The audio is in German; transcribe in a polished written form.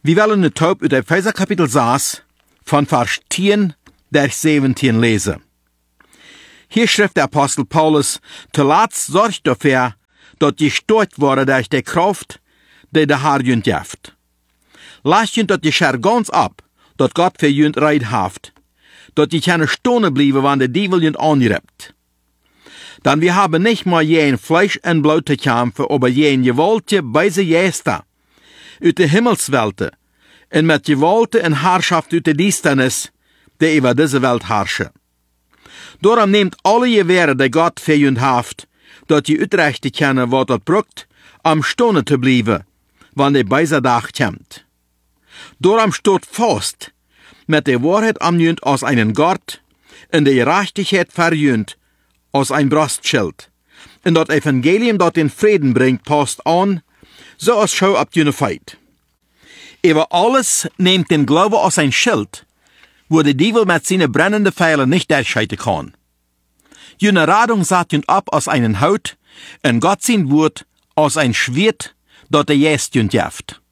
Wir wollen eine Taub uit Epheser Kapitel 6 von Vers 10 durch 17 lesen. Hier schreibt der Apostel Paulus, zuletzt sorgt dafür, dass die gestört worden durch die Kraft, die der Herr jünt jaft. Lasst jünt dat die Scher ganz ab, dat Gott für jünt reid haft, dat die keine Stunde blieben, wann der Dievel jünt anreibt. Dann wir haben nicht mal jen Fleisch und Blut zu kämpfen, aber jen gewollte beise Jester, uit de Himmelswelte, en met gewollte en Herrschaft uit de Diensternis, die über diese Welt herrschen. Daarom nehmt alle Gewehre, die Gott für jünt haft, dat je uitrechten kennen wat dat brukt, am Stunde te blijven, wann de beise Dag komt. Daarom stoot vast, met de Wahrheit am jünt als einen Gott, en de Gerechtigkeit verjünt, als ein Brustschild. En dat Evangelium, dat den Frieden bringt, passt an, so als schau ab jene Feit. Über alles nehmt den Glaube als ein Schild, wo der Dievel mit seinen brennenden Pfeilen nicht durchschreiten kann. Jene Radung saht jünt ab als einen Haut, und Gott sein Wort als ein Schwert, dat der Jäst jünt jaft.